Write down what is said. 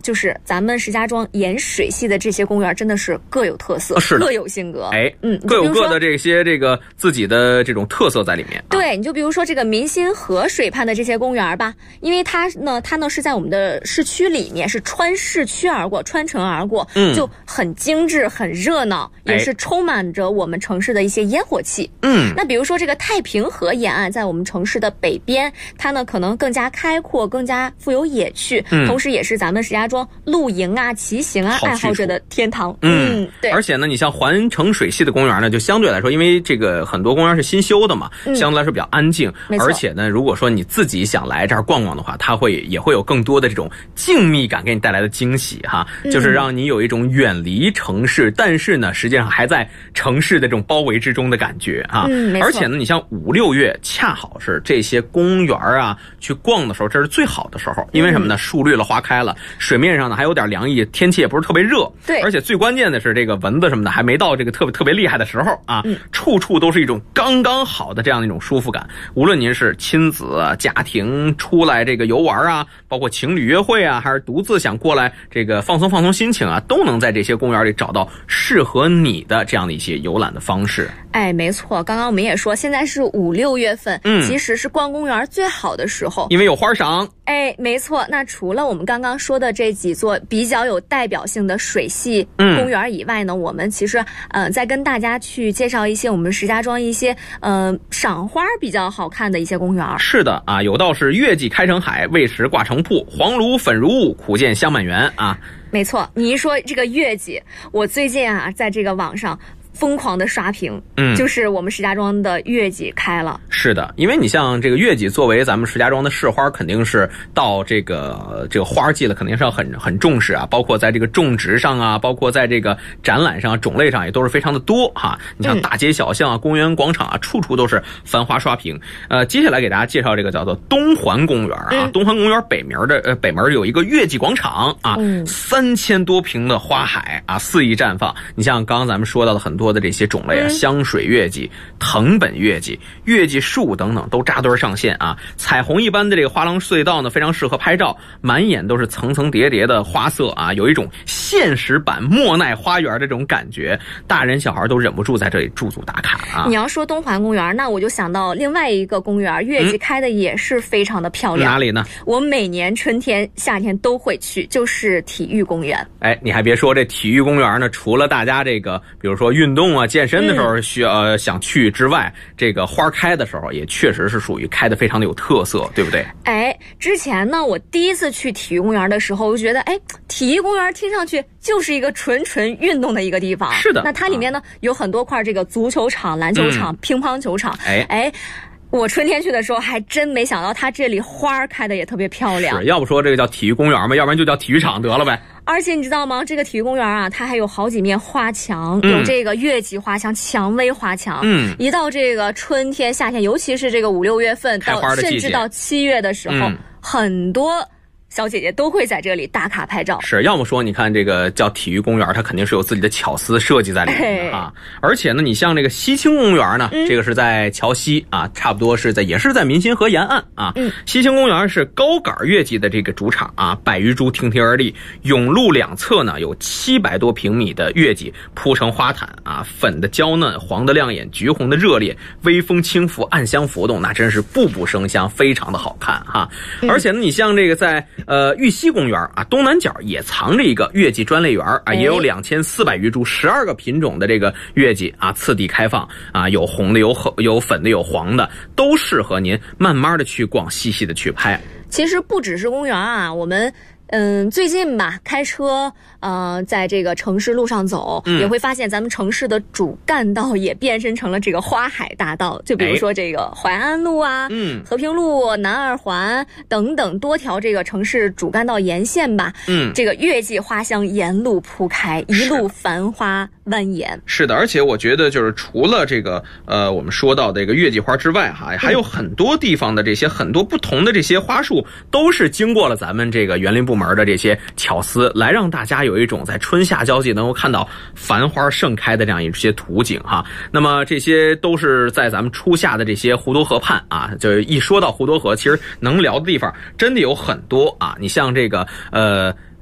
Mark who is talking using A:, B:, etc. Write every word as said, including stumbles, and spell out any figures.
A: 就是咱们石家庄沿水系的这些公园真的是各有特色，
B: 是的，
A: 各有性格。
B: 哎，
A: 嗯，
B: 各有各的这些这个自己的这种特色在里面。
A: 对，你就比如说这个民心河水畔的这些公园吧，因为它呢，它呢是在我们的市区里面，是穿市区而过，穿城而过，嗯，就很精致，很热闹，也是充满着我们城市的一些烟火气。嗯，那比如说这个太平河沿岸，在我们城市的北边，它呢可能更加开阔，更加富有野趣，嗯，同时也是咱们石家庄露营啊、骑行啊爱好者的天堂。嗯，对。
B: 而且呢，你像环城水系的公园呢，就相对来说，因为这个很多公园是新修的嘛，嗯、相对来说比较安静。而且呢，如果说你自己想来这儿逛逛的话，它会也会有更多的这种静谧感给你带来的惊喜哈，嗯、就是让你有一种远离城市，但是呢，实际上还在城市的这种包围之中的感觉哈。嗯，而且呢，你像五六月，恰好是这些公园啊去逛的时候，这是最好的时候，因为什么呢？树绿了，花开了，水面上呢还有点凉意，天气也不是特别热。
A: 对，
B: 而且最关键的是这个蚊子什么的还没到这个特别特别厉害的时候啊，嗯、处处都是一种刚刚好的这样的一种舒服感。无论您是亲子家庭出来这个游玩啊，包括情侣约会啊，还是独自想过来这个放松放松心情啊，都能在这些公园里找到适合你的这样的一些游览的方式。
A: 哎，没错，刚刚我们也说，现在是五六月份，嗯，其实是逛公园最好的时候，
B: 因为有花赏。
A: 哎，没错。那除了我们刚刚说的这几座比较有代表性的水系公园以外呢，嗯、我们其实呃再跟大家去介绍一些我们石家庄一些呃赏花比较好看的一些公园。
B: 是的啊，有道是月季开成海，未时挂成瀑，黄芦粉如雾，苦见香满园啊。
A: 没错，你一说这个月季，我最近啊在这个网上疯狂的刷屏，嗯，就是我们石家庄的月季开了。
B: 是的，因为你像这个月季作为咱们石家庄的市花，肯定是到这个这个花季了，肯定是要很很重视啊，包括在这个种植上啊，包括在这个展览上、种类上也都是非常的多哈。你像大街小巷啊、嗯、公园广场啊，处处都是繁花刷屏。呃，接下来给大家介绍这个叫做东环公园啊，嗯、东环公园北门的呃北门有一个月季广场啊，嗯、三千多平的花海啊，肆意绽放。你像刚刚咱们说到的很多多的这些种类啊，香水月季、藤本月季、月季树等等都扎堆上线啊！彩虹一般的这个花廊隧道呢，非常适合拍照，满眼都是层层叠叠的花色啊，有一种现实版莫奈花园的这种感觉，大人小孩都忍不住在这里驻足打卡啊！
A: 你要说东环公园，那我就想到另外一个公园，月季开的也是非常的漂亮。
B: 哪里呢？
A: 我每年春天、夏天都会去，就是体育公园。
B: 哎，你还别说，这体育公园呢，除了大家这个，比如说运动啊、健身的时候需要、嗯呃、想去之外，这个花开的时候也确实是属于开的非常的有特色，对不对？
A: 哎，之前呢，我第一次去体育公园的时候，我就觉得，哎，体育公园听上去就是一个纯纯运动的一个地方。
B: 是的，
A: 那它里面呢、啊、有很多块这个足球场、篮球场、嗯、乒乓球场。哎哎。我春天去的时候还真没想到它这里花开的也特别漂亮。
B: 是，要不说这个叫体育公园嘛，要不然就叫体育场得了呗。
A: 而且你知道吗？这个体育公园啊，它还有好几面花墙，嗯、有这个月季花墙、蔷薇花墙。嗯，一到这个春天、夏天，尤其是这个五六月份到甚至到七月的时候，嗯、很多小姐姐都会在这里打卡拍照。
B: 是，要么说你看这个叫体育公园，它肯定是有自己的巧思设计在里面的啊。而且呢，你像这个西青公园呢，嗯、这个是在桥西啊，差不多是在也是在民心河沿岸啊。嗯，西青公园是高杆月季的这个主场啊，百余株亭亭而立，甬路两侧呢有七百多平米的月季铺成花毯啊，粉的娇嫩，黄的亮眼，橘红的热烈，微风轻拂，暗香浮动，那真是步步生香，非常的好看哈。嗯、而且呢，你像这个在呃，玉溪公园啊，东南角也藏着一个月季专类园啊，也有两千四百余株，十二个品种的这个月季啊，次第开放啊，有红的，有有粉的，有黄的，都适合您慢慢的去逛，细细的去拍。
A: 其实不只是公园啊，我们。嗯，最近吧，开车呃，在这个城市路上走，嗯、也会发现咱们城市的主干道也变身成了这个花海大道。就比如说这个淮安路啊，嗯，和平路、南二环等等多条这个城市主干道沿线吧，嗯，这个月季花香沿路铺开，一路繁花蜿蜒。
B: 是的，而且我觉得就是除了这个呃，我们说到这个月季花之外哈，还有很多地方的这些很多不同的这些花束，都是经过了咱们这个园林部门的这些巧思，来让大家有一种在春夏交际能够看到繁花盛开的这样一些图景哈。那么这些都是在咱们初夏的这些滹沱河畔啊，就一说到滹沱河，其实能聊的地方真的有很多啊。你像这个呃